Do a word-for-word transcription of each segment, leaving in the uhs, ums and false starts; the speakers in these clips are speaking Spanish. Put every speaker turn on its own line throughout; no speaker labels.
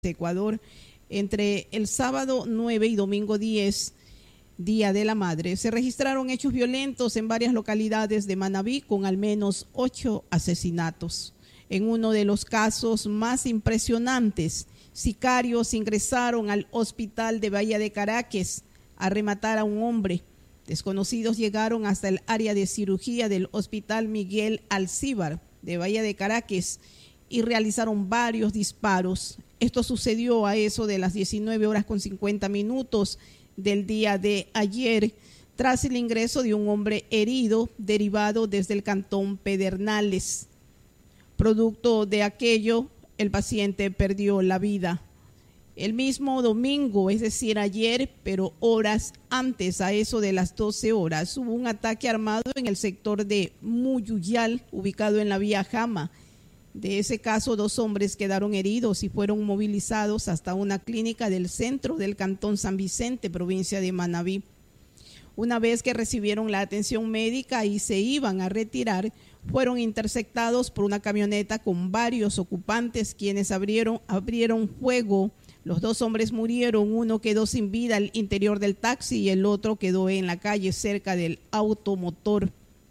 Ecuador. Entre el sábado nueve y domingo diez, Día de la Madre, se registraron hechos violentos en varias localidades de Manabí con al menos ocho asesinatos. En uno de los casos más impresionantes, sicarios ingresaron al hospital de Bahía de Caracas a rematar a un hombre. Desconocidos llegaron hasta el área de cirugía del Hospital Miguel Alcíbar de Bahía de Caracas y realizaron varios disparos. Esto sucedió a eso de las diecinueve horas con cincuenta minutos del día de ayer, tras el ingreso de un hombre herido derivado desde el cantón Pedernales. Producto de aquello, el paciente perdió la vida. El mismo domingo, es decir, ayer, pero horas antes, a eso de las doce horas, hubo un ataque armado en el sector de Muyuyal, ubicado en la vía Jama. De ese caso, dos hombres quedaron heridos y fueron movilizados hasta una clínica del centro del cantón San Vicente, provincia de Manabí. Una vez que recibieron la atención médica y se iban a retirar, fueron interceptados por una camioneta con varios ocupantes, quienes abrieron, abrieron fuego. Los dos hombres murieron, uno quedó sin vida al interior del taxi y el otro quedó en la calle cerca del automotor.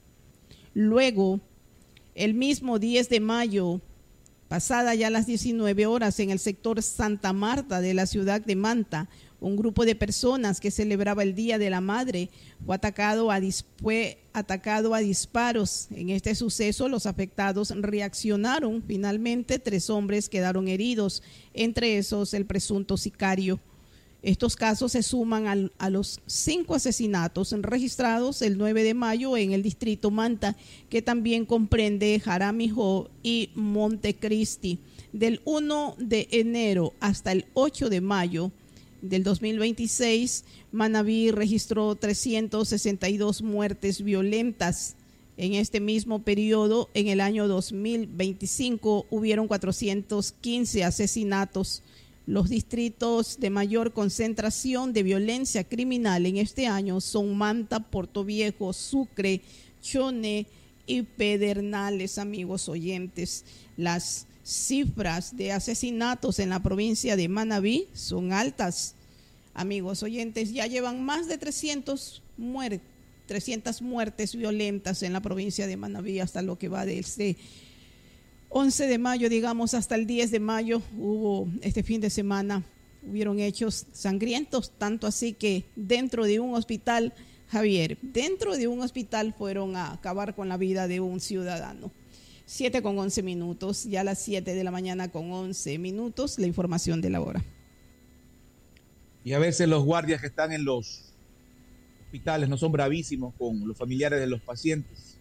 Luego, el mismo diez de mayo, pasada ya las diecinueve horas, en el sector Santa Marta de la ciudad de Manta, un grupo de personas que celebraba el Día de la Madre fue atacado a, fue atacado a disparos. En este suceso, los afectados reaccionaron. Finalmente, tres hombres quedaron heridos, entre esos el presunto sicario. Estos casos se suman al, a los cinco asesinatos registrados el nueve de mayo en el distrito Manta, que también comprende Jaramillo y Montecristi. Del uno de enero hasta el ocho de mayo del dos mil veintiséis, Manabí registró trescientas sesenta y dos muertes violentas. En este mismo periodo, en el año dos mil veinticinco, hubieron cuatrocientos quince asesinatos. Los distritos de mayor concentración de violencia criminal en este año son Manta, Portoviejo, Sucre, Chone y Pedernales, amigos oyentes. Las cifras de asesinatos en la provincia de Manabí son altas, amigos oyentes. Ya llevan más de trescientas muertes, trescientas muertes violentas en la provincia de Manabí hasta lo que va de este once de mayo, digamos, hasta el diez de mayo. Hubo este fin de semana, hubieron hechos sangrientos, tanto así que dentro de un hospital, Javier, dentro de un hospital fueron a acabar con la vida de un ciudadano. siete con once minutos, ya a las siete de la mañana con once minutos, la información de la hora.
Y a veces los guardias que están en los hospitales no son bravísimos con los familiares de los pacientes.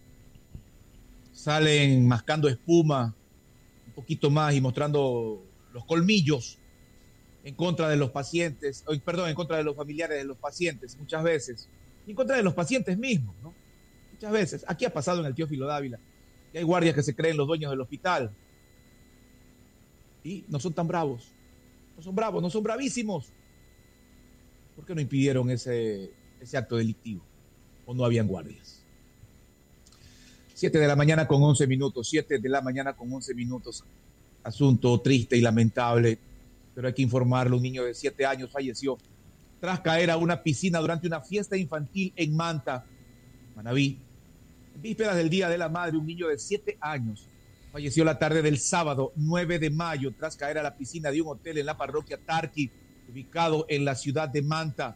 Salen mascando espuma un poquito más y mostrando los colmillos en contra de los pacientes, o, perdón, en contra de los familiares de los pacientes, muchas veces, y en contra de los pacientes mismos, ¿no? Muchas veces. Aquí ha pasado en el Teófilo Dávila, y hay guardias que se creen los dueños del hospital y no son tan bravos, no son bravos, no son bravísimos. ¿Por qué no impidieron ese, ese acto delictivo? ¿O no habían guardias? siete de la mañana con once minutos, siete de la mañana con once minutos. Asunto triste y lamentable, pero hay que informarlo. Un niño de siete años falleció tras caer a una piscina durante una fiesta infantil en Manta, Manabí. En vísperas del Día de la Madre, un niño de siete años falleció la tarde del sábado nueve de mayo tras caer a la piscina de un hotel en la parroquia Tarqui, ubicado en la ciudad de Manta.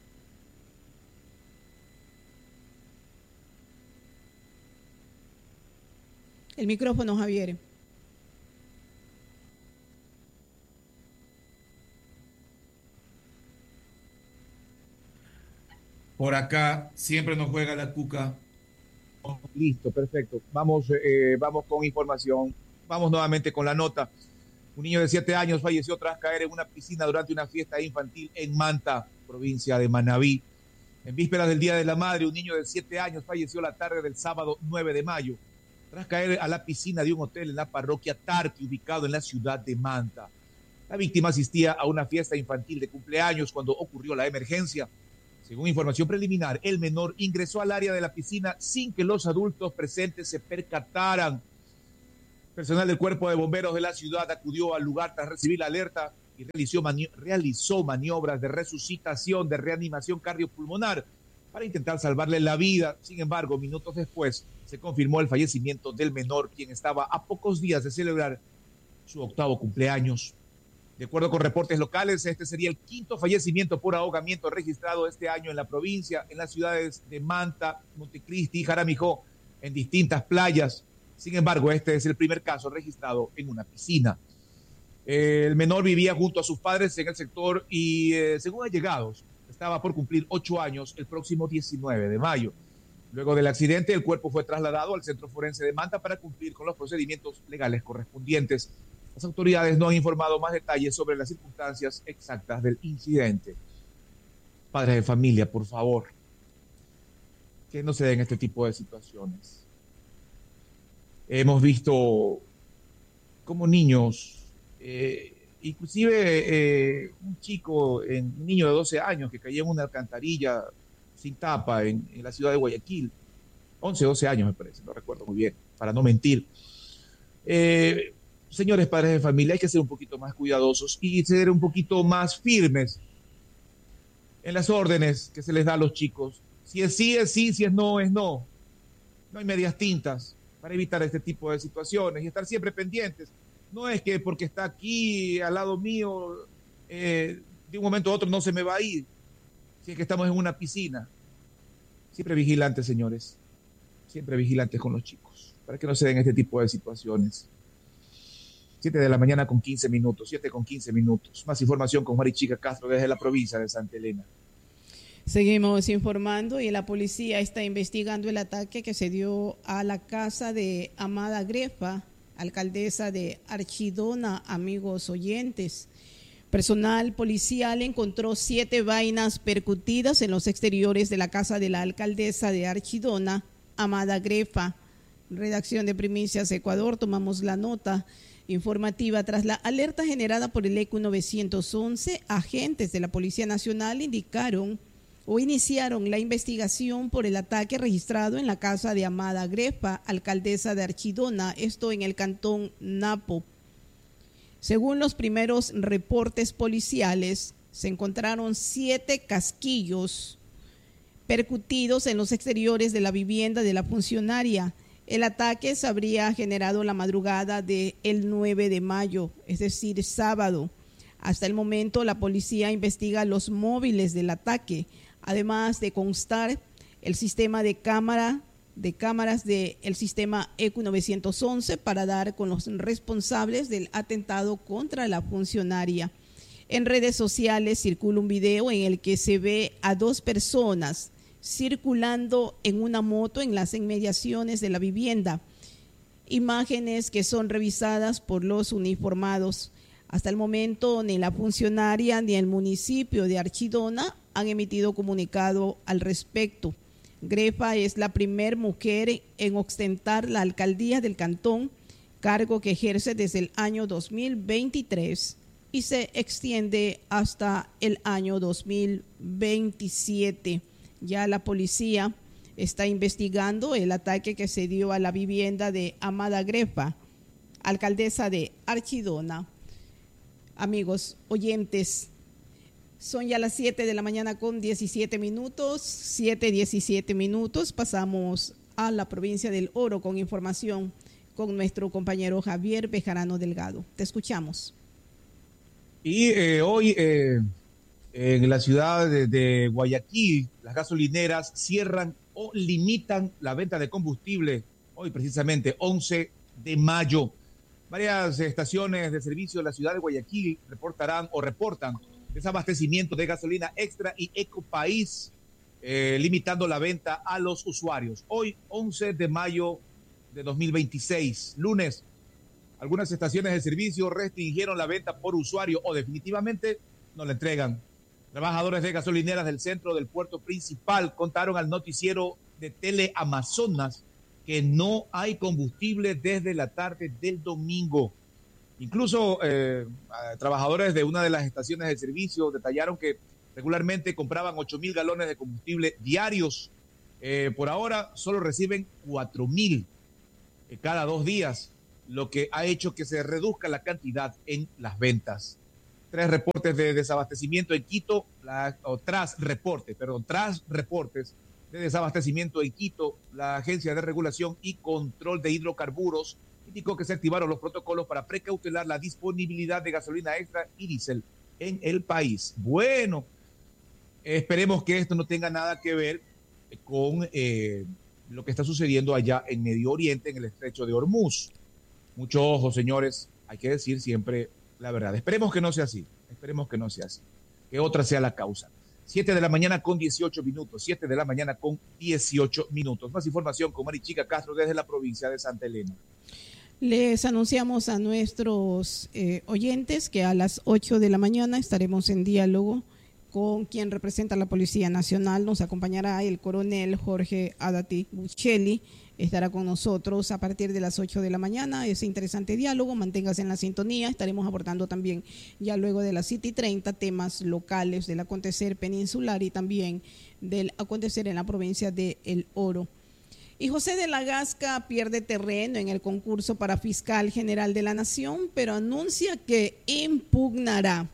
El micrófono, Javier.
Por acá siempre nos juega la cuca.
Oh, listo, perfecto. Vamos, eh, vamos con información. Vamos nuevamente con la nota. Un niño de siete años falleció tras caer en una piscina durante una fiesta infantil en Manta, provincia de Manabí. En vísperas del Día de la Madre, un niño de siete años falleció la tarde del sábado nueve de mayo tras caer a la piscina de un hotel en la parroquia Tarqui, ubicado en la ciudad de Manta. La víctima asistía a una fiesta infantil de cumpleaños cuando ocurrió la emergencia. Según información preliminar, el menor ingresó al área de la piscina sin que los adultos presentes se percataran. Personal del Cuerpo de Bomberos de la ciudad acudió al lugar tras recibir la alerta y realizó, mani realizó maniobras de resucitación, de reanimación cardiopulmonar para intentar salvarle la vida. Sin embargo, minutos después se confirmó el fallecimiento del menor, quien estaba a pocos días de celebrar su octavo cumpleaños. De acuerdo con reportes locales, este sería el quinto fallecimiento por ahogamiento registrado este año en la provincia, en las ciudades de Manta, Montecristi y Jaramijó, en distintas playas. Sin embargo, este es el primer caso registrado en una piscina. Eh, el menor vivía junto a sus padres en el sector y, eh, según allegados, estaba por cumplir ocho años el próximo diecinueve de mayo. Luego del accidente, el cuerpo fue trasladado al Centro Forense de Manta para cumplir con los procedimientos legales correspondientes. Las autoridades no han informado más detalles sobre las circunstancias exactas del incidente. Padres de familia, por favor, que no se den este tipo de situaciones. Hemos visto como niños, eh, inclusive eh, un chico, en, un niño de doce años que cayó en una alcantarilla sin tapa en, en la ciudad de Guayaquil, once, doce años me parece, no recuerdo muy bien, para no mentir. Eh, señores padres de familia, hay que ser un poquito más cuidadosos y ser un poquito más firmes en las órdenes que se les da a los chicos. Si es sí, es sí, si es no, es no. No hay medias tintas para evitar este tipo de situaciones y estar siempre pendientes. No es que porque está aquí al lado mío, eh, de un momento a otro no se me va a ir. Si es que estamos en una piscina. Siempre vigilantes, señores. Siempre vigilantes con los chicos, para que no se den este tipo de situaciones. siete de la mañana con quince minutos, siete con quince minutos. Más información con Marichica Castro desde la provincia de Santa Elena.
Seguimos informando y la policía está investigando el ataque que se dio a la casa de Amada Grefa, alcaldesa de Archidona, amigos oyentes. Personal policial encontró siete vainas percutidas en los exteriores de la casa de la alcaldesa de Archidona, Amada Grefa. Redacción de Primicias Ecuador, tomamos la nota informativa. Tras la alerta generada por el E Q novecientos once, agentes de la Policía Nacional indicaron o iniciaron la investigación por el ataque registrado en la casa de Amada Grefa, alcaldesa de Archidona, esto en el cantón Napo. Según los primeros reportes policiales, se encontraron siete casquillos percutidos en los exteriores de la vivienda de la funcionaria. El ataque se habría generado la madrugada del nueve de mayo, es decir, sábado. Hasta el momento, la policía investiga los móviles del ataque, además de constar el sistema de cámara de cámaras del sistema E Q novecientos once para dar con los responsables del atentado contra la funcionaria. En redes sociales circula un video en el que se ve a dos personas circulando en una moto en las inmediaciones de la vivienda. Imágenes que son revisadas por los uniformados. Hasta el momento, ni la funcionaria ni el municipio de Archidona han emitido comunicado al respecto. Grefa es la primer mujer en ostentar la alcaldía del cantón, cargo que ejerce desde el año dos mil veintitrés y se extiende hasta el año dos mil veintisiete. Ya la policía está investigando el ataque que se dio a la vivienda de Amada Grefa, alcaldesa de Archidona. Amigos oyentes, son ya las siete de la mañana con diecisiete minutos, siete, diecisiete minutos. Pasamos a la provincia del Oro con información con nuestro compañero Javier Bejarano Delgado. Te escuchamos.
Y eh, hoy eh, en la ciudad de, de Guayaquil, las gasolineras cierran o limitan la venta de combustible. Hoy precisamente, once de mayo. Varias estaciones de servicio de la ciudad de Guayaquil reportarán o reportan desabastecimiento de gasolina extra y Ecopaís, eh, limitando la venta a los usuarios. Hoy, once de mayo de dos mil veintiséis, lunes, algunas estaciones de servicio restringieron la venta por usuario o definitivamente no la entregan. Trabajadores de gasolineras del centro del puerto principal contaron al noticiero de Teleamazonas que no hay combustible desde la tarde del domingo. Incluso eh, trabajadores de una de las estaciones de servicio detallaron que regularmente compraban ocho mil galones de combustible diarios. Eh, por ahora solo reciben cuatro mil eh, cada dos días, lo que ha hecho que se reduzca la cantidad en las ventas. tres reportes de desabastecimiento en Quito, la, o tras reportes, perdón, tras reportes de desabastecimiento en Quito, la Agencia de Regulación y Control de Hidrocarburos indicó que se activaron los protocolos para precautelar la disponibilidad de gasolina extra y diésel en el país. Bueno, esperemos que esto no tenga nada que ver con eh, lo que está sucediendo allá en Medio Oriente, en el estrecho de Hormuz. Mucho ojo, señores, hay que decir siempre la verdad. Esperemos que no sea así, esperemos que no sea así, que otra sea la causa. siete de la mañana con dieciocho minutos, siete de la mañana con dieciocho minutos. Más información con Marichica Castro desde la provincia de Santa Elena.
Les anunciamos a nuestros eh, oyentes que a las ocho de la mañana estaremos en diálogo con quien representa a la Policía Nacional. Nos acompañará el coronel Jorge Adati Buccelli. Estará con nosotros a partir de las ocho de la mañana. Ese interesante diálogo, manténgase en la sintonía. Estaremos abordando también ya luego de las siete y treinta temas locales del acontecer peninsular y también del acontecer en la provincia de El Oro. Y José de la Gasca pierde terreno en el concurso para fiscal general de la Nación, pero anuncia que impugnará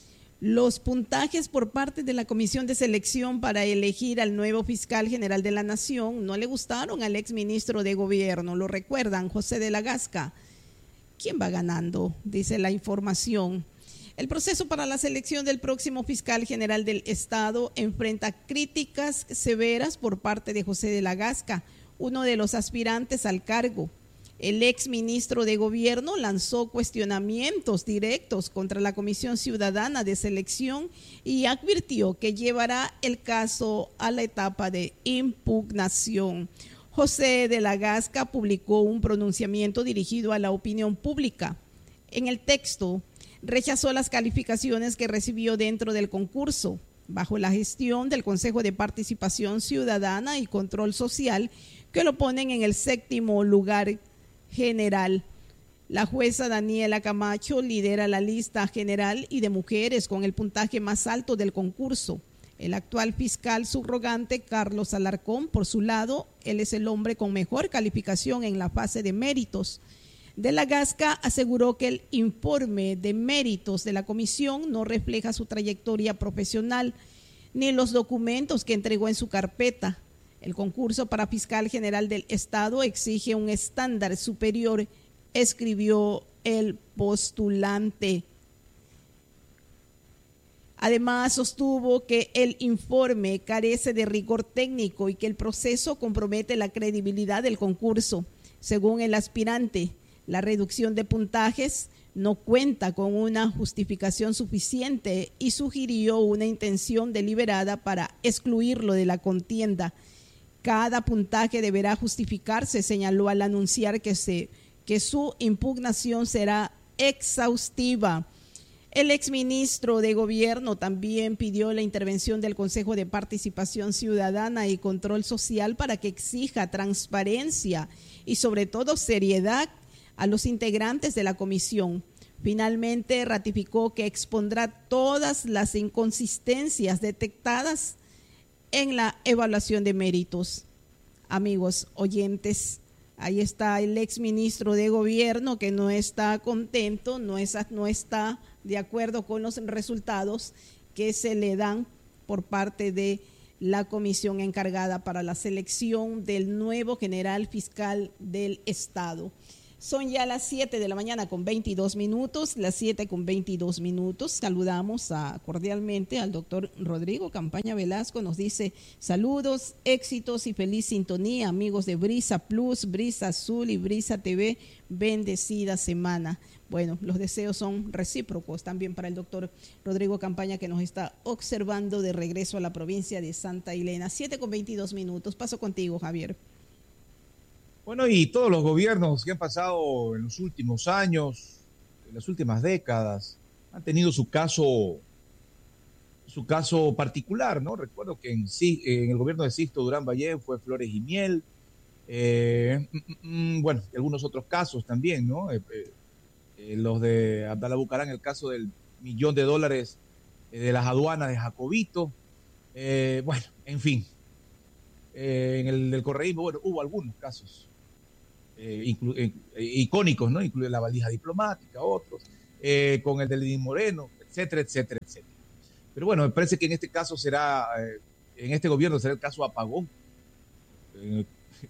los puntajes por parte de la Comisión de Selección para elegir al nuevo fiscal general de la Nación. No le gustaron al exministro de Gobierno, lo recuerdan, José de la Gasca. ¿Quién va ganando? Dice la información. El proceso para la selección del próximo fiscal general del Estado enfrenta críticas severas por parte de José de la Gasca, uno de los aspirantes al cargo. El exministro de Gobierno lanzó cuestionamientos directos contra la Comisión Ciudadana de Selección y advirtió que llevará el caso a la etapa de impugnación. José de la Gasca publicó un pronunciamiento dirigido a la opinión pública. En el texto, rechazó las calificaciones que recibió dentro del concurso, bajo la gestión del Consejo de Participación Ciudadana y Control Social, que lo ponen en el séptimo lugar general. La jueza Daniela Camacho lidera la lista general y de mujeres con el puntaje más alto del concurso. El actual fiscal subrogante, Carlos Alarcón, por su lado, él es el hombre con mejor calificación en la fase de méritos. De la Gasca aseguró que el informe de méritos de la comisión no refleja su trayectoria profesional ni los documentos que entregó en su carpeta. El concurso para fiscal general del Estado exige un estándar superior, escribió el postulante. Además, sostuvo que el informe carece de rigor técnico y que el proceso compromete la credibilidad del concurso. Según el aspirante, la reducción de puntajes no cuenta con una justificación suficiente y sugirió una intención deliberada para excluirlo de la contienda. Cada puntaje deberá justificarse, señaló al anunciar que, se, que su impugnación será exhaustiva. El exministro de Gobierno también pidió la intervención del Consejo de Participación Ciudadana y Control Social para que exija transparencia y sobre todo seriedad a los integrantes de la comisión. Finalmente ratificó que expondrá todas las inconsistencias detectadas en la evaluación de méritos. Amigos oyentes, ahí está el exministro de Gobierno que no está contento, no, es, no está de acuerdo con los resultados que se le dan por parte de la comisión encargada para la selección del nuevo general fiscal del Estado. Son ya las siete de la mañana con veintidós minutos, las siete con veintidós minutos. Saludamos a, cordialmente al doctor Rodrigo Campaña Velasco. Nos dice saludos, éxitos y feliz sintonía, amigos de Brisa Plus, Brisa Azul y Brisa T V. Bendecida semana. Bueno, los deseos son recíprocos también para el doctor Rodrigo Campaña, que nos está observando de regreso a la provincia de Santa Elena. siete con veintidós minutos. Paso contigo, Javier.
Bueno, y todos los gobiernos que han pasado en los últimos años, en las últimas décadas, han tenido su caso, su caso particular, ¿no? Recuerdo que en, en el gobierno de Sixto Durán Ballén fue Flores y Miel, eh, bueno, algunos otros casos también, ¿no? Eh, eh, los de Abdalá Bucarán, el caso del millón de dólares eh, de las aduanas de Jacobito, eh, bueno, en fin, eh, en el del correísmo, bueno, hubo algunos casos Eh, inclu- eh, icónicos, ¿no? Incluye la valija diplomática, otros, eh, con el de Lenín Moreno, etcétera, etcétera, etcétera. Pero bueno, me parece que en este caso será, eh, en este gobierno será el caso Apagón, eh,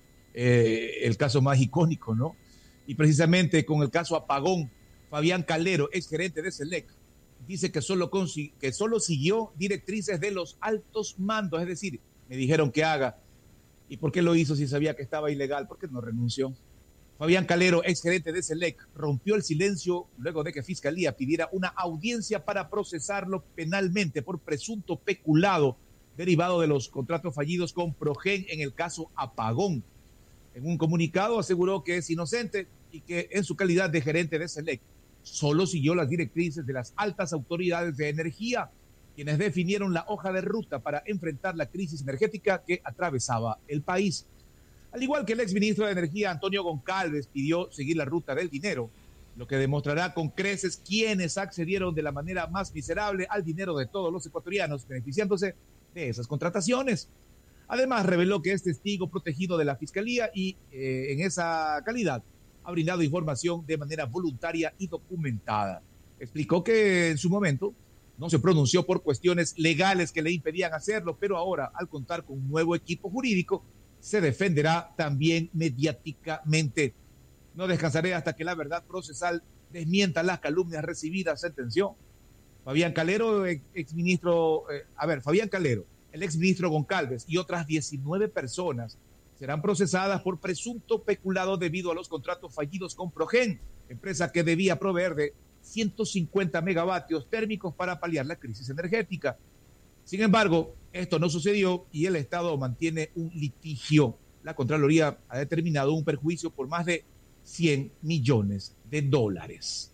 eh, el caso más icónico, ¿no? Y precisamente con el caso Apagón, Fabián Calero, ex gerente de SELEC, dice que solo, que solo siguió directrices de los altos mandos, es decir, me dijeron que haga. ¿Y por qué lo hizo si sabía que estaba ilegal? ¿Por qué no renunció? Fabián Calero, ex gerente de SELEC, rompió el silencio luego de que Fiscalía pidiera una audiencia para procesarlo penalmente por presunto peculado derivado de los contratos fallidos con Progen en el caso Apagón. En un comunicado aseguró que es inocente y que en su calidad de gerente de SELEC solo siguió las directrices de las altas autoridades de energía, quienes definieron la hoja de ruta para enfrentar la crisis energética que atravesaba el país. Al igual que el exministro de Energía, Antonio Goncalves, pidió seguir la ruta del dinero, lo que demostrará con creces quiénes accedieron de la manera más miserable al dinero de todos los ecuatorianos, beneficiándose de esas contrataciones. Además, reveló que es testigo protegido de la Fiscalía y eh, en esa calidad ha brindado información de manera voluntaria y documentada. Explicó que en su momento no se pronunció por cuestiones legales que le impedían hacerlo, pero ahora, al contar con un nuevo equipo jurídico, se defenderá también mediáticamente. No descansaré hasta que la verdad procesal desmienta las calumnias recibidas, sentenció. Fabián Calero, exministro, eh, a ver, Fabián Calero, el exministro Goncalves y otras diecinueve personas serán procesadas por presunto peculado debido a los contratos fallidos con Progen, empresa que debía proveer de ciento cincuenta megavatios térmicos para paliar la crisis energética. Sin embargo, esto no sucedió y el Estado mantiene un litigio. La Contraloría ha determinado un perjuicio por más de cien millones de dólares.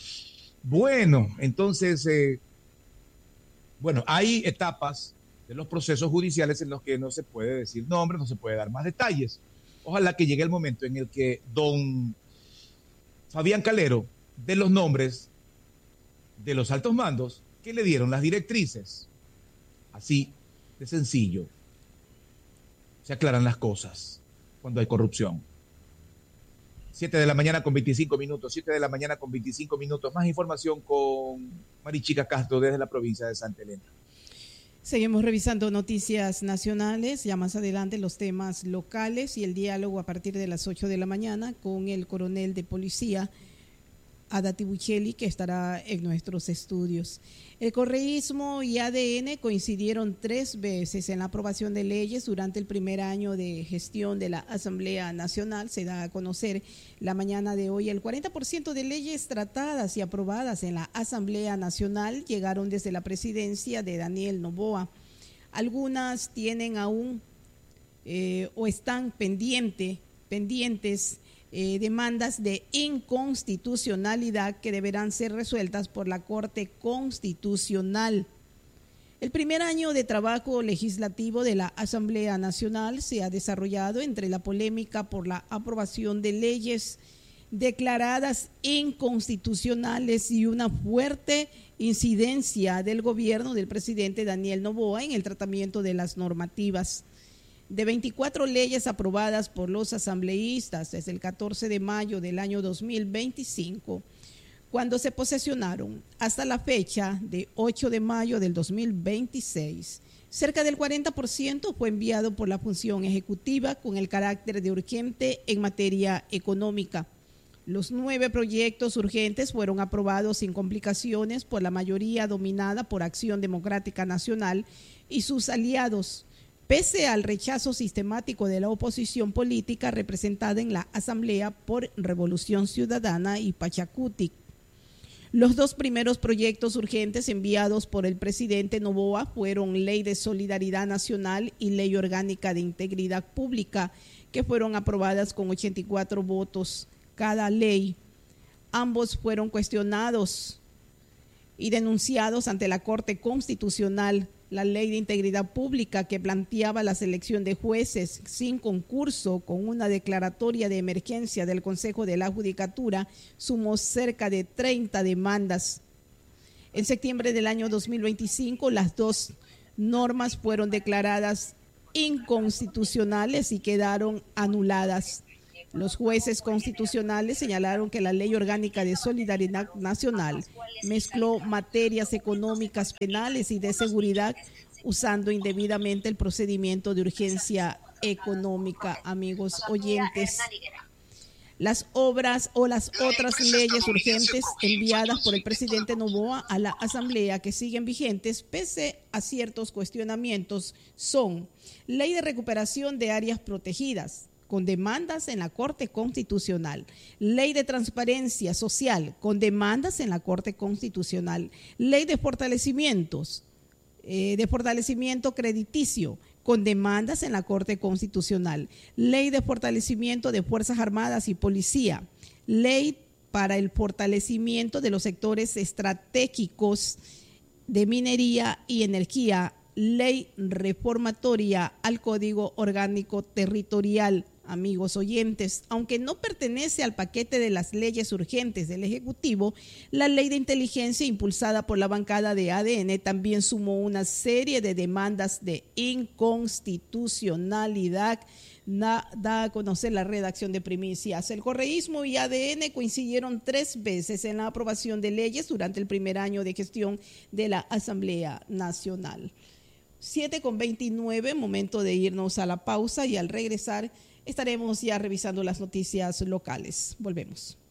Bueno, entonces, eh, bueno, hay etapas de los procesos judiciales en los que no se puede decir nombres, no se puede dar más detalles. Ojalá que llegue el momento en el que don Fabián Calero dé los nombres de los altos mandos que le dieron las directrices. Así de sencillo se aclaran las cosas cuando hay corrupción. siete de la mañana con veinticinco minutos, siete de la mañana con veinticinco minutos. Más información con Marichica Castro desde la provincia de Santa Elena.
Seguimos revisando noticias nacionales, ya más adelante los temas locales y el diálogo a partir de las ocho de la mañana con el coronel de policía, Adati Buccelli, que estará en nuestros estudios. El correísmo y A D N coincidieron tres veces en la aprobación de leyes durante el primer año de gestión de la Asamblea Nacional. Se da a conocer la mañana de hoy el cuarenta por ciento de leyes tratadas y aprobadas en la Asamblea Nacional llegaron desde la presidencia de Daniel Noboa. Algunas tienen aún eh, o están pendiente, pendientes Eh, demandas de inconstitucionalidad que deberán ser resueltas por la Corte Constitucional. El primer año de trabajo legislativo de la Asamblea Nacional se ha desarrollado entre la polémica por la aprobación de leyes declaradas inconstitucionales y una fuerte incidencia del gobierno del presidente Daniel Noboa en el tratamiento de las normativas. De veinticuatro leyes aprobadas por los asambleístas desde el catorce de mayo del año dos mil veinticinco, cuando se posesionaron, hasta la fecha de ocho de mayo del dos mil veintiséis, cerca del cuarenta por ciento fue enviado por la función ejecutiva con el carácter de urgente en materia económica. Los nueve proyectos urgentes fueron aprobados sin complicaciones por la mayoría dominada por Acción Democrática Nacional y sus aliados, pese al rechazo sistemático de la oposición política representada en la Asamblea por Revolución Ciudadana y Pachacutic. Los dos primeros proyectos urgentes enviados por el presidente Noboa fueron Ley de Solidaridad Nacional y Ley Orgánica de Integridad Pública, que fueron aprobadas con ochenta y cuatro votos cada ley. Ambos fueron cuestionados y denunciados ante la Corte Constitucional. La Ley de Integridad Pública, que planteaba la selección de jueces sin concurso con una declaratoria de emergencia del Consejo de la Judicatura, sumó cerca de treinta demandas. En septiembre del año dos mil veinticinco, las dos normas fueron declaradas inconstitucionales y quedaron anuladas. Los jueces constitucionales señalaron que la Ley Orgánica de Solidaridad Nacional mezcló materias económicas, penales y de seguridad, usando indebidamente el procedimiento de urgencia económica. Amigos oyentes, las obras o las otras leyes urgentes enviadas por el presidente Noboa a la Asamblea que siguen vigentes pese a ciertos cuestionamientos son: Ley de recuperación de áreas protegidas, con demandas en la Corte Constitucional; Ley de transparencia social, con demandas en la Corte Constitucional; Ley de fortalecimientos, eh, de fortalecimiento crediticio, con demandas en la Corte Constitucional; Ley de fortalecimiento de Fuerzas Armadas y Policía; Ley para el fortalecimiento de los sectores estratégicos de minería y energía; Ley reformatoria al Código Orgánico Territorial. Amigos oyentes, aunque no pertenece al paquete de las leyes urgentes del Ejecutivo, la Ley de Inteligencia impulsada por la bancada de A D N también sumó una serie de demandas de inconstitucionalidad. Da, da a conocer la redacción de Primicias. El correísmo y A D N coincidieron tres veces en la aprobación de leyes durante el primer año de gestión de la Asamblea Nacional. siete con veintinueve, momento de irnos a la pausa, y al regresar estaremos ya revisando las noticias locales. Volvemos.